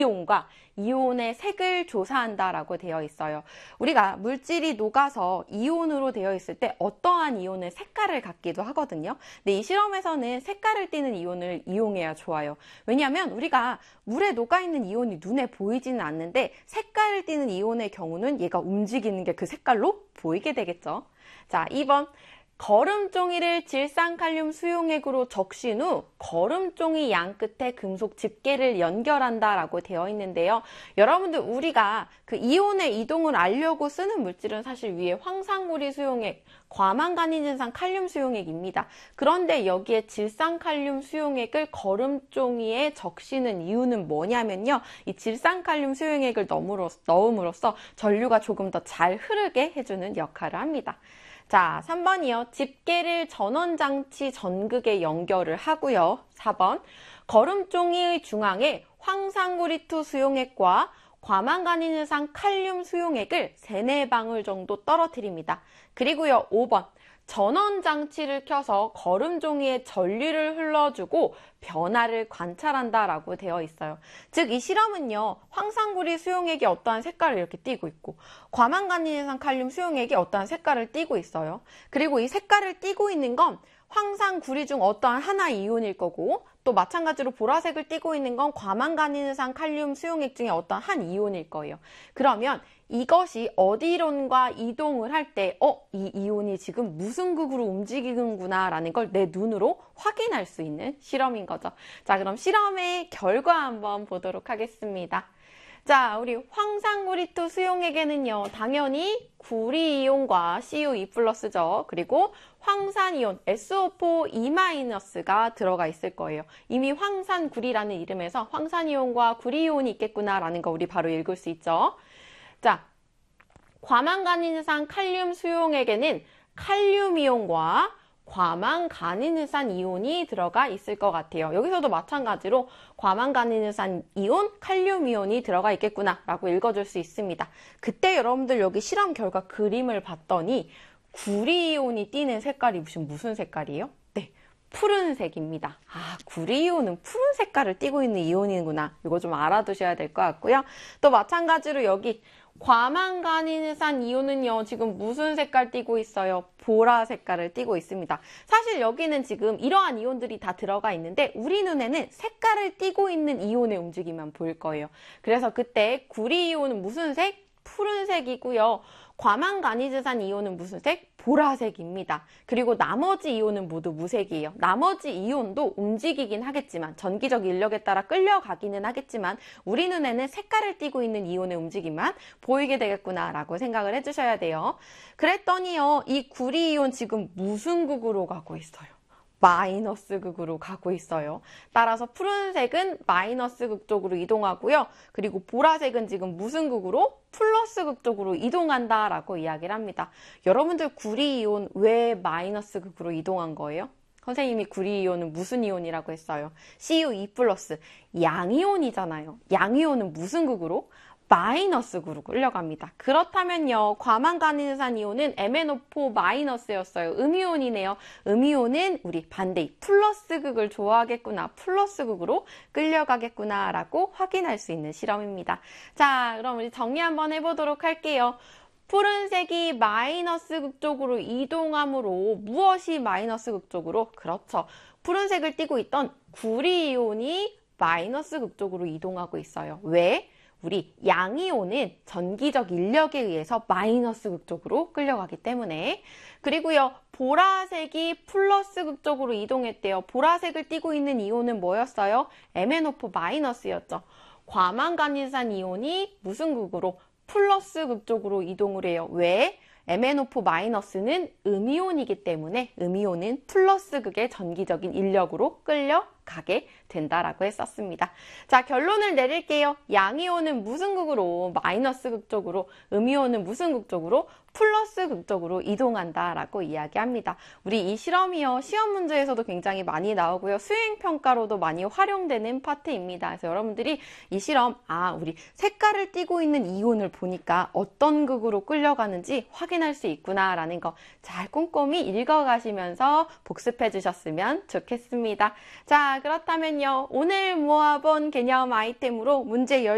이온과 이온의 색을 조사한다라고 되어 있어요. 우리가 물질이 녹아서 이온으로 되어 있을 때 어떠한 이온의 색깔을 갖기도 하거든요. 근데 이 실험에서는 색깔을 띠는 이온을 이용해야 좋아요. 왜냐하면 우리가 물에 녹아있는 이온이 눈에 보이지는 않는데 색깔을 띠는 이온의 경우는 얘가 움직이는 게 그 색깔로 보이게 되겠죠. 자, 2번. 거름종이를 질산칼륨 수용액으로 적신 후 거름종이 양 끝에 금속 집게를 연결한다라고 되어 있는데요. 여러분들 우리가 그 이온의 이동을 알려고 쓰는 물질은 사실 위에 황산구리 수용액, 과망간이는산 칼륨 수용액입니다. 그런데 여기에 질산칼륨 수용액을 거름종이에 적시는 이유는 뭐냐면요. 이 질산칼륨 수용액을 넣음으로써 전류가 조금 더 잘 흐르게 해주는 역할을 합니다. 자, 3번이요. 집게를 전원장치 전극에 연결을 하고요. 4번. 거름종이의 중앙에 황산구리2 수용액과 과망간이는산 칼륨 수용액을 3-4방울 정도 떨어뜨립니다. 그리고요. 5번. 전원장치를 켜서 거름종이에 전류를 흘러주고 변화를 관찰한다라고 되어 있어요. 즉, 이 실험은요, 황산구리 수용액이 어떠한 색깔을 이렇게 띠고 있고, 과망간이는산 칼륨 수용액이 어떠한 색깔을 띠고 있어요. 그리고 이 색깔을 띠고 있는 건 황산구리 중 어떠한 하나 이온일 거고, 또 마찬가지로 보라색을 띠고 있는 건 과망간이는산 칼륨 수용액 중에 어떠한 한 이온일 거예요. 그러면 이것이 어디론가 이동을 할 때 이 이온이 지금 무슨 극으로 움직이는구나 라는 걸 내 눈으로 확인할 수 있는 실험인 거죠. 자, 그럼 실험의 결과 한번 보도록 하겠습니다. 자, 우리 황산구리2 수용액에는요, 당연히 구리이온과 Cu2+죠. 그리고 황산이온 SO4E- 들어가 있을 거예요. 이미 황산구리라는 이름에서 황산이온과 구리이온이 있겠구나라는 거 우리 바로 읽을 수 있죠. 자, 과망간이는산 칼륨 수용액에는 칼륨이온과 과망간이는산 이온이 들어가 있을 것 같아요. 여기서도 마찬가지로 과망간이는산 이온, 칼륨 이온이 들어가 있겠구나 라고 읽어줄 수 있습니다. 그때 여러분들 여기 실험 결과 그림을 봤더니 구리이온이 띠는 색깔이 무슨 색깔이에요? 네, 푸른색입니다. 아, 구리이온은 푸른 색깔을 띠고 있는 이온이구나. 이거 좀 알아두셔야 될 것 같고요. 또 마찬가지로 여기 과망간이는산 이온은요, 지금 무슨 색깔 띠고 있어요? 보라 색깔을 띠고 있습니다. 사실 여기는 지금 이러한 이온들이 다 들어가 있는데 우리 눈에는 색깔을 띠고 있는 이온의 움직임만 보일 거예요. 그래서 그때 구리이온은 무슨 색? 푸른색이고요. 과망간이는산 이온은 무슨 색? 보라색입니다. 그리고 나머지 이온은 모두 무색이에요. 나머지 이온도 움직이긴 하겠지만, 전기적 인력에 따라 끌려가기는 하겠지만 우리 눈에는 색깔을 띠고 있는 이온의 움직임만 보이게 되겠구나라고 생각을 해주셔야 돼요. 그랬더니요, 이 구리이온 지금 무슨 극으로 가고 있어요? 마이너스 극으로 가고 있어요. 따라서 푸른색은 마이너스 극 쪽으로 이동하고요. 그리고 보라색은 지금 무슨 극으로? 플러스 극 쪽으로 이동한다라고 이야기를 합니다. 여러분들 구리이온 왜 마이너스 극으로 이동한 거예요? 선생님이 구리이온은 무슨 이온이라고 했어요? Cu2+, 양이온이잖아요. 양이온은 무슨 극으로? 마이너스 극으로 끌려갑니다. 그렇다면요, 과망간이는산 이온은 MnO4-였어요. 음이온이네요. 음이온은 우리 반대의 플러스 극을 좋아하겠구나, 플러스 극으로 끌려가겠구나 라고 확인할 수 있는 실험입니다. 자, 그럼 우리 정리 한번 해보도록 할게요. 푸른색이 마이너스 극 쪽으로 이동하므로 무엇이 마이너스 극 쪽으로? 그렇죠. 푸른색을 띠고 있던 구리이온이 마이너스 극 쪽으로 이동하고 있어요. 왜? 우리 양이온은 전기적 인력에 의해서 마이너스 극 쪽으로 끌려가기 때문에. 그리고요, 보라색이 플러스 극 쪽으로 이동했대요. 보라색을 띠고 있는 이온은 뭐였어요? MnO4-였죠. 과망간이는산 이온이 무슨 극으로? 플러스 극 쪽으로 이동을 해요. 왜? MnO4-는 음이온이기 때문에 음이온은 플러스 극의 전기적인 인력으로 끌려가게 된다라고 했었습니다. 자, 결론을 내릴게요. 양이온은 무슨 극으로? 마이너스 극 쪽으로. 음이온은 무슨 극 쪽으로? 플러스 극 쪽으로 이동한다라고 이야기합니다. 우리 이 실험이요, 시험 문제에서도 굉장히 많이 나오고요. 수행평가로도 많이 활용되는 파트입니다. 그래서 여러분들이 이 실험, 우리 색깔을 띠고 있는 이온을 보니까 어떤 극으로 끌려가는지 확인할 수 있구나라는 거 잘 꼼꼼히 읽어가시면서 복습해 주셨으면 좋겠습니다. 자, 그렇다면요, 오늘 모아본 개념 아이템으로 문제